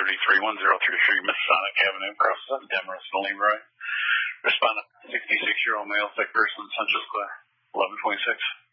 Masonic Avenue, process Demarest and Leroy. Respondent, 66-year-old male, sick person, Central Square, 1126.